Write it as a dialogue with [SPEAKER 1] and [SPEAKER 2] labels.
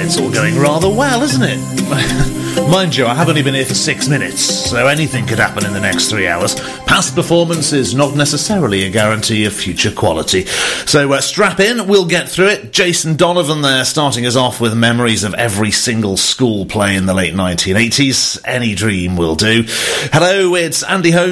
[SPEAKER 1] it's all going rather well, isn't it? Mind you, I have only been here for 6 minutes, so anything could happen in the next 3 hours. Past performance is not necessarily a guarantee of future quality. So strap in, we'll get through it. Jason Donovan there, starting us off with memories of every single school play in the late 1980s. Any dream will do. Hello, it's Andy Holmes.